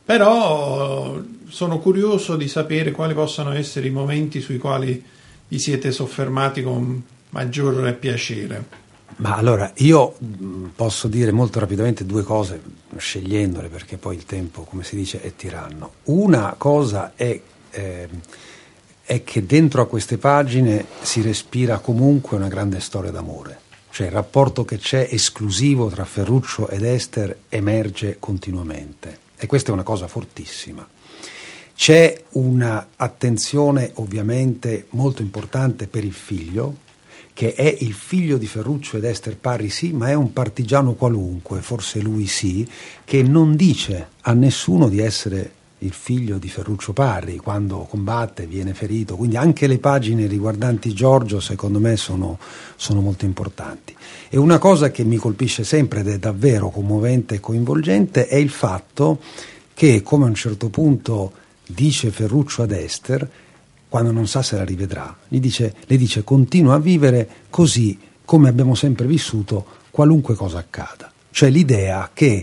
però sono curioso di sapere quali possano essere i momenti sui quali vi siete soffermati con maggior piacere. Ma allora, io posso dire molto rapidamente due cose, scegliendole, perché poi il tempo, come si dice, è tiranno. Una cosa è che dentro a queste pagine si respira comunque una grande storia d'amore. Cioè il rapporto che c'è esclusivo tra Ferruccio ed Ester emerge continuamente, e questa è una cosa fortissima. C'è una attenzione ovviamente molto importante per il figlio, che è il figlio di Ferruccio ed Ester Parri, sì, ma è un partigiano qualunque, forse lui sì, che non dice a nessuno di essere il figlio di Ferruccio Parri quando combatte, viene ferito. Quindi anche le pagine riguardanti Giorgio secondo me sono molto importanti. E una cosa che mi colpisce sempre ed è davvero commovente e coinvolgente è il fatto che, come a un certo punto dice Ferruccio ad Ester, quando non sa se la rivedrà, le dice continua a vivere così come abbiamo sempre vissuto, qualunque cosa accada. Cioè l'idea che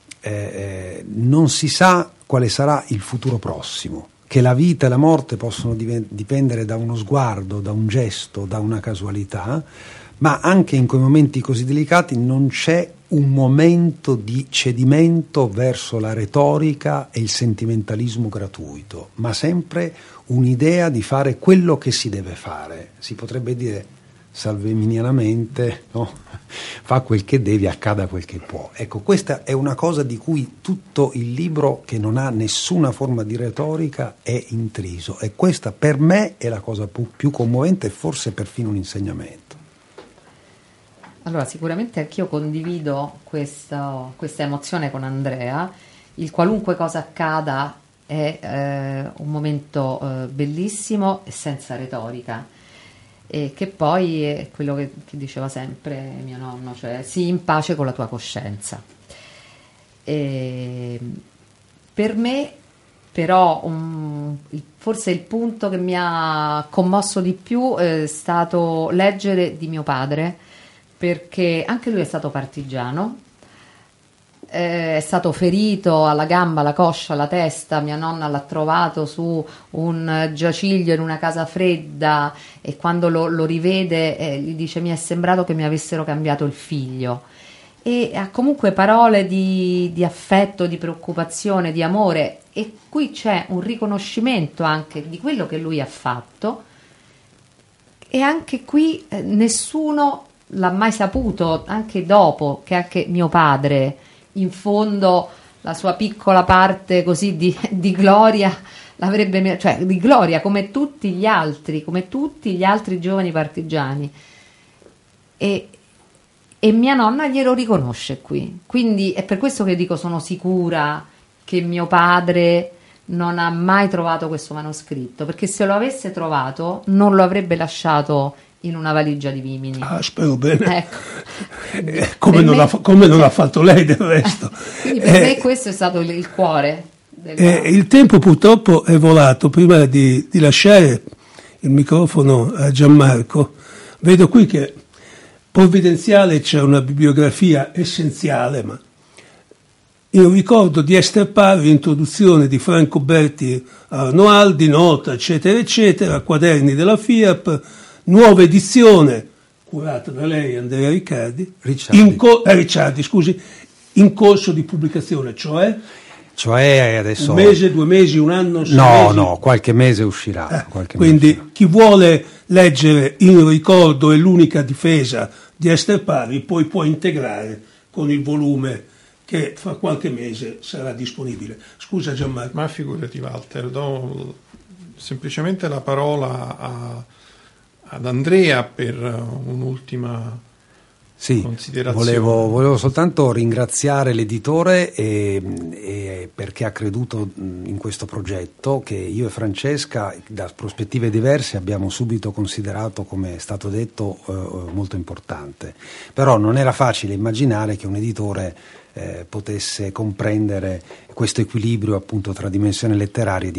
non si sa quale sarà il futuro prossimo, che la vita e la morte possono dipendere da uno sguardo, da un gesto, da una casualità, ma anche in quei momenti così delicati non c'è un momento di cedimento verso la retorica e il sentimentalismo gratuito, ma sempre un'idea di fare quello che si deve fare. Si potrebbe dire salveminianamente, no? Fa quel che devi, accada quel che può. Ecco, questa è una cosa di cui tutto il libro, che non ha nessuna forma di retorica, è intriso, e questa per me è la cosa più commovente e forse perfino un insegnamento. Allora, sicuramente anch'io condivido questa emozione con Andrea. Il qualunque cosa accada è un momento bellissimo e senza retorica, e che poi è quello che diceva sempre mio nonno, cioè sii in pace con la tua coscienza. Per me però forse il punto che mi ha commosso di più è stato leggere di mio padre, perché anche lui è stato partigiano, è stato ferito alla gamba, alla coscia, alla testa. Mia nonna l'ha trovato su un giaciglio in una casa fredda, e quando lo rivede gli dice: mi è sembrato che mi avessero cambiato il figlio. E ha comunque parole di affetto, di preoccupazione, di amore, e qui c'è un riconoscimento anche di quello che lui ha fatto, e anche qui nessuno l'ha mai saputo, anche dopo che anche mio padre, in fondo, la sua piccola parte così di gloria l'avrebbe, cioè di gloria come tutti gli altri giovani partigiani, e mia nonna glielo riconosce qui. Quindi è per questo che dico, sono sicura che mio padre non ha mai trovato questo manoscritto, perché se lo avesse trovato non lo avrebbe lasciato in una valigia di vimini. Ah, spero bene. Ecco. Come non l'ha fatto lei del resto. Quindi per me questo è stato il cuore. Il tempo purtroppo è volato. Prima di lasciare il microfono a Gianmarco, vedo qui che provvidenziale c'è una bibliografia essenziale, ma io ricordo di Ester Parri, introduzione di Franco Berti Arnoaldi, nota, eccetera, eccetera, quaderni della FIAP, nuova edizione, curata da lei, Andrea Ricciardi, in corso di pubblicazione, cioè adesso... Un mese, 2 mesi, un anno? No, qualche mese uscirà. Quindi chi vuole leggere Il ricordo e l'unica difesa di Ester Parri poi può integrare con il volume che fra qualche mese sarà disponibile. Scusa Gianmarco. Ma figurati Walter, do semplicemente la parola ad Andrea per un'ultima considerazione. Volevo soltanto ringraziare l'editore perché ha creduto in questo progetto che io e Francesca da prospettive diverse abbiamo subito considerato, come è stato detto, molto importante. Però non era facile immaginare che un editore potesse comprendere questo equilibrio appunto tra dimensione letteraria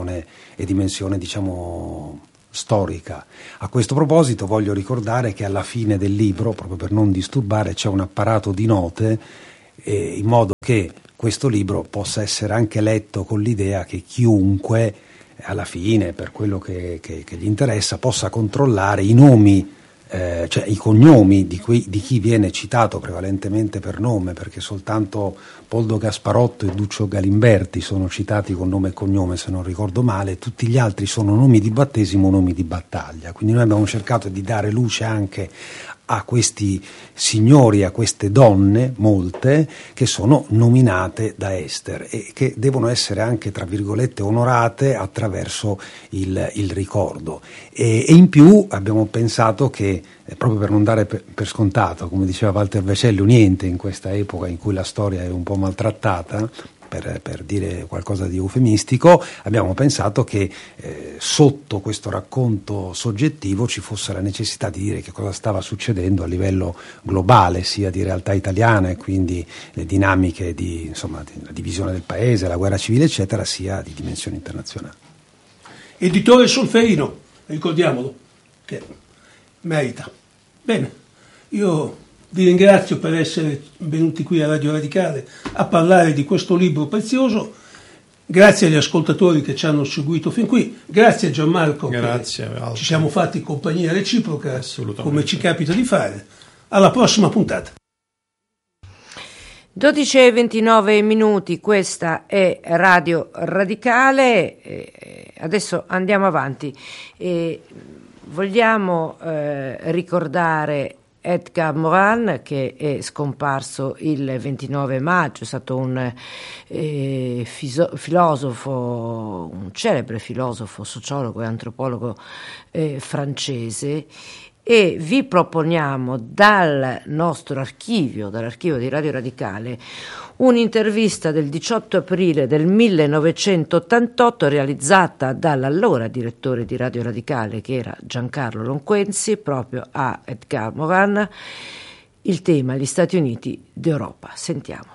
e dimensione diciamo storica. A questo proposito voglio ricordare che alla fine del libro, proprio per non disturbare, c'è un apparato di note in modo che questo libro possa essere anche letto con l'idea che chiunque alla fine, per quello che gli interessa, possa controllare i nomi, cioè i cognomi di chi viene citato prevalentemente per nome, perché soltanto Poldo Gasparotto e Duccio Galimberti sono citati con nome e cognome, se non ricordo male, tutti gli altri sono nomi di battesimo, nomi di battaglia. Quindi noi abbiamo cercato di dare luce anche a questi signori, a queste donne, molte, che sono nominate da Ester e che devono essere anche, tra virgolette, onorate attraverso il ricordo. E in più abbiamo pensato che, proprio per non dare per scontato, come diceva Walter Vecelli, niente in questa epoca in cui la storia è un po' maltrattata, per dire qualcosa di eufemistico, abbiamo pensato che sotto questo racconto soggettivo ci fosse la necessità di dire che cosa stava succedendo a livello globale, sia di realtà italiana e quindi le dinamiche di la divisione del paese, la guerra civile eccetera, sia di dimensione internazionale. Editore Solferino, ricordiamolo, che merita. Bene, io vi ringrazio per essere venuti qui a Radio Radicale a parlare di questo libro prezioso. Grazie agli ascoltatori che ci hanno seguito fin qui. Grazie a Gianmarco. Grazie. Ci siamo fatti compagnia reciproca, come ci capita di fare. Alla prossima puntata. 12:29, questa è Radio Radicale. Adesso andiamo avanti. Vogliamo ricordare Edgar Morin, che è scomparso il 29 maggio, è stato un filosofo, un celebre filosofo, sociologo e antropologo francese, e vi proponiamo dal nostro archivio, dall'archivio di Radio Radicale, un'intervista del 18 aprile del 1988 realizzata dall'allora direttore di Radio Radicale, che era Giancarlo Lonquenzi, proprio a Edgar Morin. Il tema: gli Stati Uniti d'Europa. Sentiamo.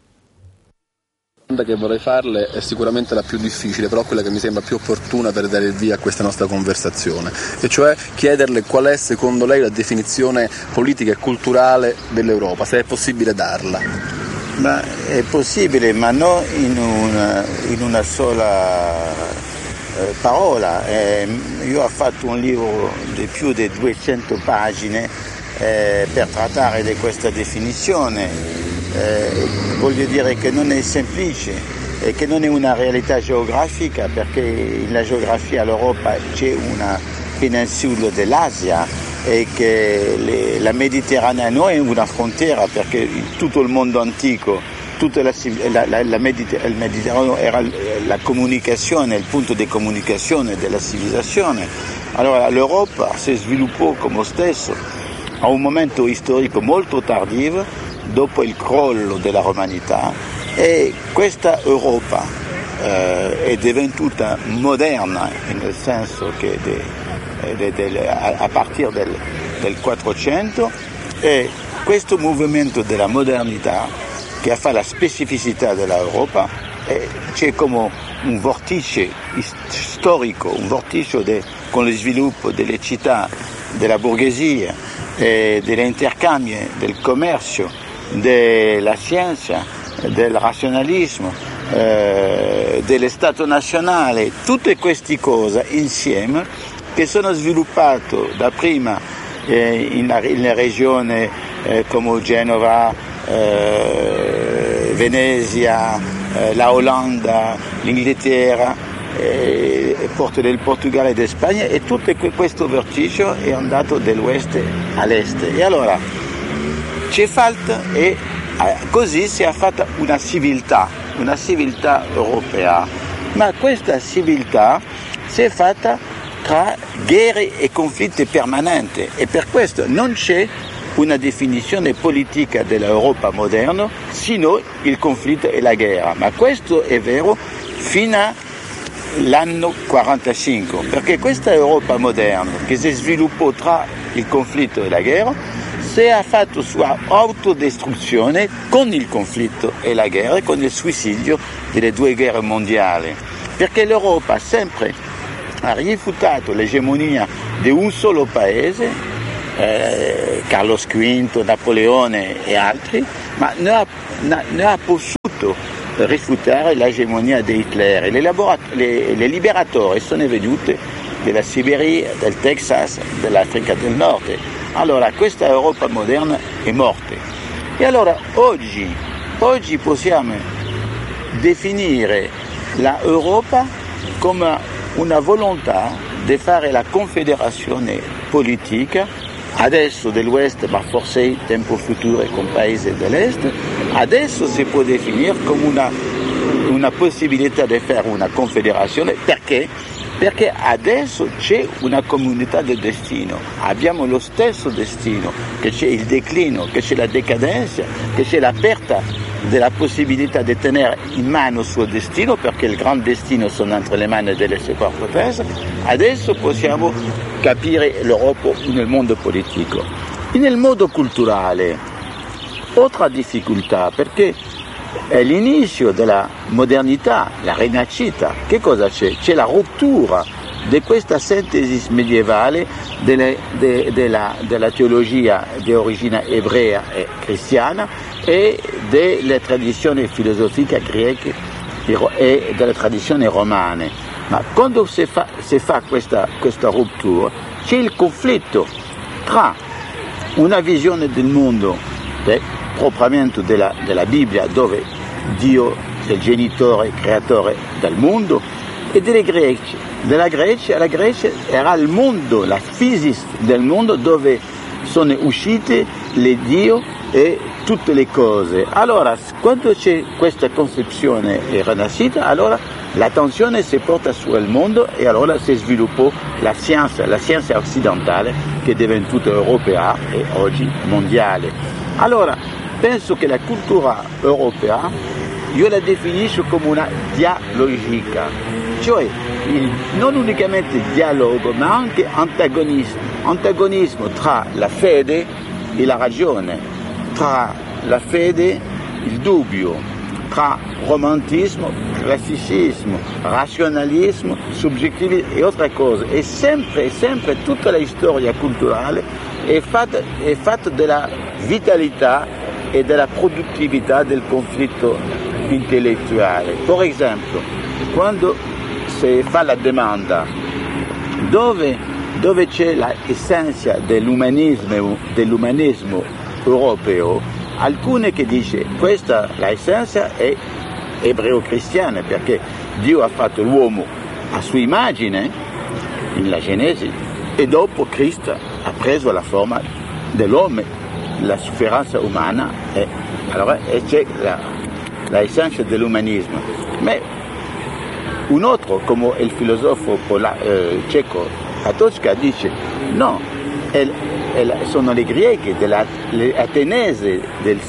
La domanda che vorrei farle è sicuramente la più difficile, però quella che mi sembra più opportuna per dare il via a questa nostra conversazione, e cioè chiederle qual è secondo lei la definizione politica e culturale dell'Europa, se è possibile darla. Ma è possibile, ma non in una sola parola. Io ho fatto un libro di più di 200 pagine per trattare di questa definizione. Voglio dire che non è semplice e che non è una realtà geografica, perché nella geografia l'Europa c'è una penisola dell'Asia e che la Mediterranea non è una frontiera, perché tutto il mondo antico, tutta il Mediterraneo era la comunicazione, il punto di comunicazione della civilizzazione. Allora l'Europa si sviluppò come stesso a un momento storico molto tardivo, dopo il crollo della romanità, e questa Europa è divenuta moderna, nel senso che a partire del 400, e questo movimento della modernità che fa la specificità dell'Europa c'è come un vortice storico, un vortice con lo sviluppo delle città, della borghesia, degli intercambi, del commercio, della scienza, del razionalismo, dello Stato nazionale, tutte queste cose insieme che sono sviluppate dapprima in regioni come Genova, Venezia, la Olanda, l'Inghilterra, porto del Portogallo e di Spagna, e tutto questo vertigine è andato dall'est all'est. E allora c'è falta, e Così si è fatta una civiltà europea, ma questa civiltà si è fatta tra guerre e conflitti permanenti e per questo non c'è una definizione politica dell'Europa moderna, sino il conflitto e la guerra. Ma questo è vero fino all'anno 45, perché questa Europa moderna che si sviluppò tra il conflitto e la guerra si è fatto sua autodistruzione con il conflitto e la guerra, con il suicidio delle due guerre mondiali, perché l'Europa sempre ha rifiutato l'egemonia di un solo paese, Carlos V, Napoleone e altri, ma ne ha potuto rifiutare l'egemonia di Hitler. E le liberatori sono venuti della Siberia, del Texas, dell'Africa del Nord. Allora questa Europa moderna è morta. E allora oggi possiamo definire l'Europa come una volontà di fare la confederazione politica, adesso dell'Ouest, ma forse in tempo futuro con paesi dell'Est. Adesso si può definire come una possibilità di fare una confederazione, perché adesso c'è una comunità del destino, abbiamo lo stesso destino, che c'è il declino, che c'è la decadenza, che c'è l'aperta della possibilità di tenere in mano il suo destino, perché il grande destino sono entre le mani delle superpotenze. Adesso possiamo capire l'Europa nel mondo politico. E nel mondo culturale, altra difficoltà, perché è l'inizio della modernità, la rinascita. Che cosa c'è? C'è la rottura di questa sintesi medievale della teologia di origine ebrea e cristiana e delle tradizioni filosofiche greche e delle tradizioni romane. Ma quando si fa questa rottura, c'è il conflitto tra una visione del mondo propriamente della Bibbia, dove Dio è il genitore, creatore del mondo, e delle Greci. La Grecia era il mondo, la physis del mondo, dove sono uscite le Dio e tutte le cose. Allora, quando c'è questa concezione rinascita, allora l'attenzione si porta sul mondo e allora si sviluppò la scienza occidentale, che è divenuta europea e oggi mondiale. Allora, penso che la cultura europea, io la definisco come una dialogica, cioè non unicamente dialogo, ma anche antagonismo tra la fede e la ragione, tra la fede e il dubbio, tra romantismo, classicismo, razionalismo, soggettivismo e altre cose. E sempre tutta la storia culturale è fatta della vitalità e della produttività del conflitto intellettuale. Per esempio, quando si fa la domanda dove c'è l'essenza dell'umanismo europeo, alcune che dice questa l'essenza è ebreo-cristiana, perché Dio ha fatto l'uomo a sua immagine nella Genesi e dopo Cristo ha preso la forma dell'uomo, la sofferenza umana, e allora c'è l'essenza dell'umanismo. Ma un altro, come il filosofo ceco Patočka, dice no, sono le greche, le ateniesi del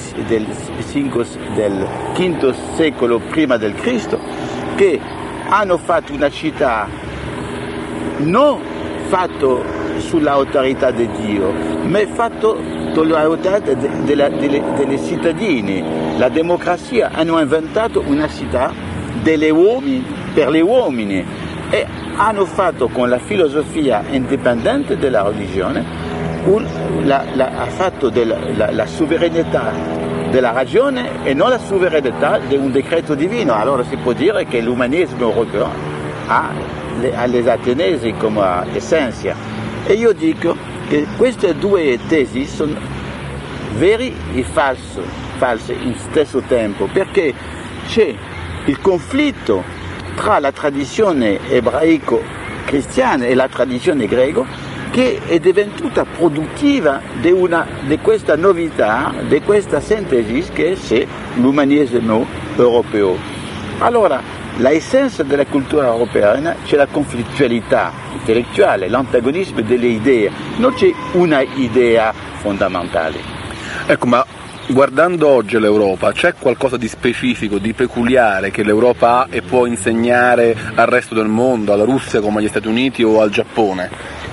V secolo prima del Cristo, che hanno fatto una città non fatto sull'autorità di Dio, ma fatto sull'autorità dei cittadini. La democrazia hanno inventato una città degli uomini per gli uomini e hanno fatto con la filosofia indipendente della religione ha fatto la sovranità della ragione e non la sovranità di un decreto divino. Allora si può dire che l'umanesimo europeo ha le ateniesi come essenza. E io dico che queste due tesi sono vere e false in stesso tempo, perché c'è il conflitto tra la tradizione ebraico-cristiana e la tradizione greca, che è divenuta produttiva di questa novità, di questa sintesi che è l'umanesimo europeo. Allora, l'essenza della cultura europea c'è la conflittualità intellettuale, l'antagonismo delle idee, non c'è una idea fondamentale. Ecco, ma guardando oggi l'Europa, c'è qualcosa di specifico, di peculiare che l'Europa ha e può insegnare al resto del mondo, alla Russia come agli Stati Uniti o al Giappone?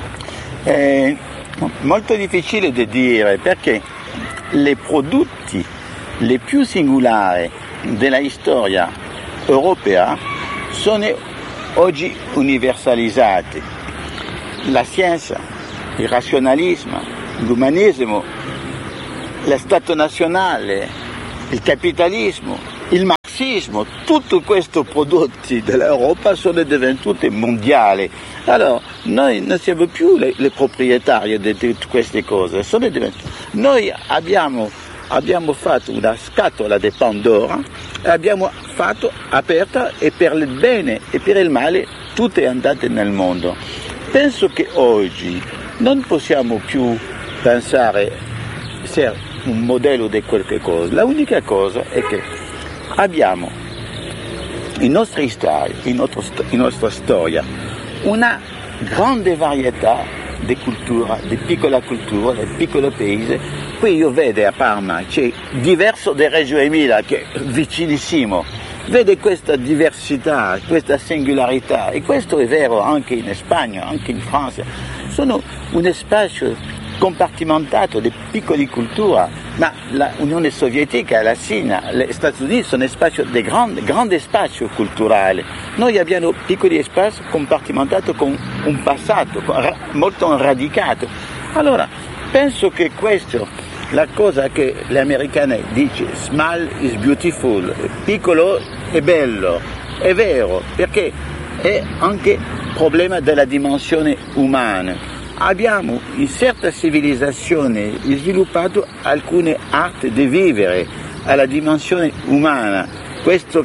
È molto difficile da dire, perché i prodotti le più singolari della storia europea sono oggi universalizzati. La scienza, il razionalismo, l'umanesimo, lo Stato nazionale, il capitalismo, il marxismo, tutti questi prodotti dell'Europa sono divenuti mondiali. Allora, noi non siamo più le proprietari di tutte queste cose, noi abbiamo fatto una scatola di Pandora e abbiamo fatto aperta, e per il bene e per il male tutto è andato nel mondo. Penso che oggi non possiamo più pensare essere un modello di qualche cosa. L'unica cosa è che abbiamo in nostra storia una grande varietà di cultura, di piccola cultura, di piccoli paesi. Qui io vedo a Parma, c'è diverso da Reggio Emilia, che è vicinissimo, vede questa diversità, questa singolarità, e questo è vero anche in Spagna, anche in Francia. Sono un spazio compartimentato di piccole culture, ma l'Unione Sovietica, la Cina, gli Stati Uniti sono spazio di grande spazio culturale. Noi abbiamo piccoli spazi compartimentati con un passato molto radicato. Allora, penso che questo, la cosa che gli americani dicono, small is beautiful, piccolo è bello, è vero, perché è anche problema della dimensione umana. Abbiamo in certe civilizzazioni sviluppato alcune arti di vivere alla dimensione umana, questo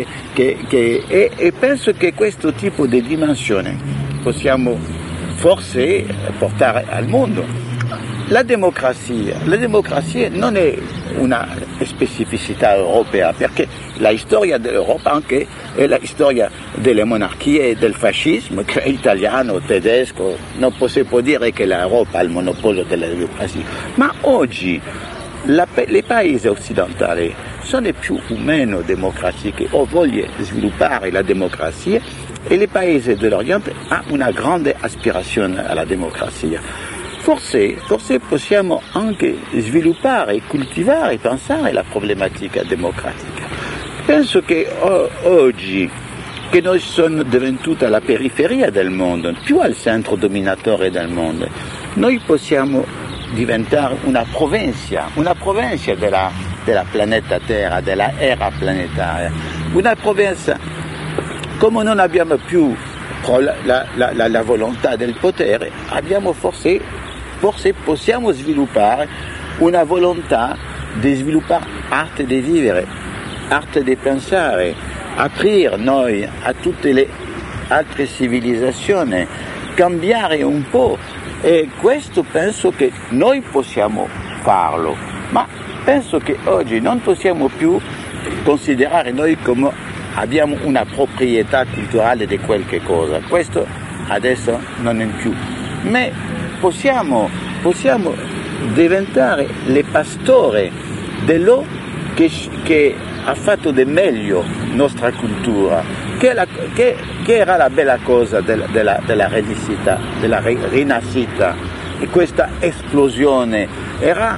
e penso che questo tipo di dimensione possiamo forse portare al mondo. La democrazia non è una specificità europea, perché la storia dell'Europa anche è la storia delle monarchie e del fascismo, che è italiano, tedesco. Non possiamo dire che l'Europa ha il monopolio della democrazia, ma oggi i paesi occidentali sono più o meno democratici o vogliono sviluppare la democrazia, e i paesi dell'Oriente hanno una grande aspirazione alla democrazia. Forse possiamo anche sviluppare, coltivare, pensare la problematica democratica. Penso che oggi, che noi siamo divenuti alla periferia del mondo, più al centro dominatore del mondo, noi possiamo diventare una provincia della pianeta Terra, della era planetaria. Una provincia, come non abbiamo più la volontà del potere, abbiamo forse possiamo sviluppare una volontà di sviluppare arte di vivere, arte di pensare, aprire noi a tutte le altre civilizzazioni, cambiare un po', e questo penso che noi possiamo farlo, ma penso che oggi non possiamo più considerare noi come abbiamo una proprietà culturale di qualche cosa, questo adesso non è più, ma possiamo diventare le pastore dello che ha fatto di meglio nostra cultura, che era la bella cosa della rinascita, e questa esplosione era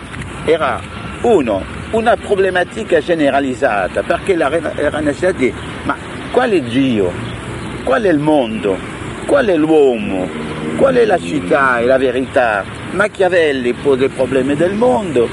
una problematica generalizzata, perché la rinascita dice: ma qual è Dio? Qual è il mondo? Qual è l'uomo? Qual è la città e la verità? Machiavelli pose il problema del mondo,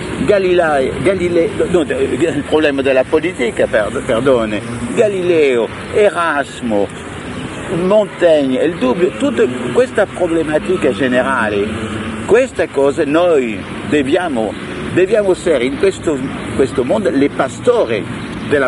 il problema della politica, Galileo, Erasmo, Montaigne, il dubbio, tutta questa problematica generale, queste cose noi dobbiamo essere in questo mondo le pastori della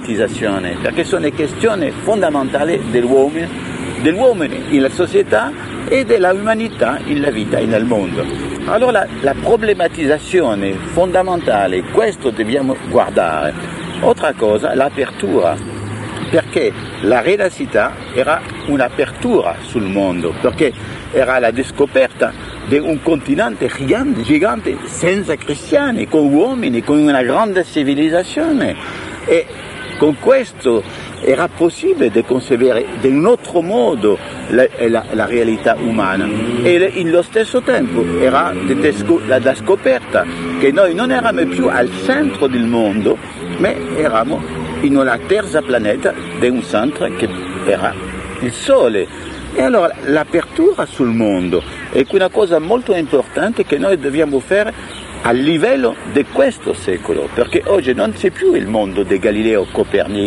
problematizzazione, perché sono questioni fondamentali dell'uomo nella società e dell'umanità nella vita e nel mondo. Allora la problematizzazione fondamentale, questo dobbiamo guardare. Altra cosa, l'apertura, perché la Rinascita era un'apertura sul mondo, perché era la scoperta di un continente gigante senza cristiani, con uomini, con una grande civilizzazione, e con questo era possibile di concepire in un altro modo la realtà umana, e allo stesso tempo era la scoperta che noi non eravamo più al centro del mondo, ma eravamo in una terza pianeta di un centro che era il Sole. E allora l'apertura sul mondo è una cosa molto importante che noi dobbiamo fare a livello di questo secolo, perché oggi non c'è più il mondo di Galileo Copernico,